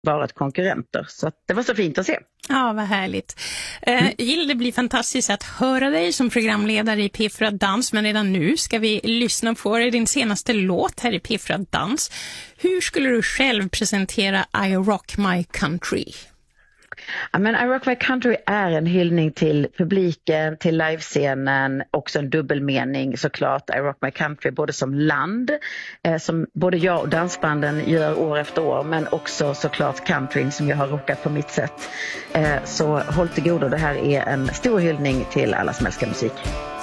varit konkurrenter. Så att det var så fint att se. Ja, vad härligt. Jill, det blir fantastiskt att höra dig som programledare i P4 Dans, men redan nu ska vi lyssna på din senaste låt här i P4 Dans. Hur skulle du själv presentera I Rock My Country? Men I Rock My Country är en hyllning till publiken, till livescenen, också en dubbelmening såklart. I Rock My Country både som land, som både jag och dansbanden gör år efter år, men också såklart countryn som jag har rockat på mitt sätt. Så håll till godo, det här är en stor hyllning till alla som älskar musik.